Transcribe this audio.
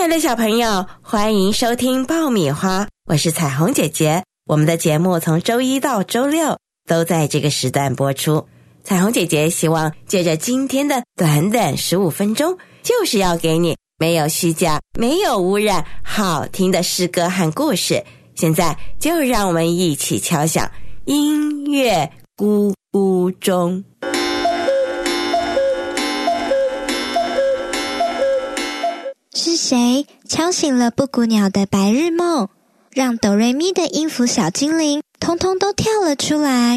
爱的小朋友，欢迎收听爆米花，我是彩虹姐姐。我们的节目从周一到周六都在这个时段播出。彩虹姐姐希望借着今天的短短15分钟，就是要给你没有虚假、没有污染、好听的诗歌和故事。现在就让我们一起敲响音乐咕咕钟。 是谁敲醒了布谷鸟的白日梦，让哆瑞咪的音符小精灵通通都跳了出来？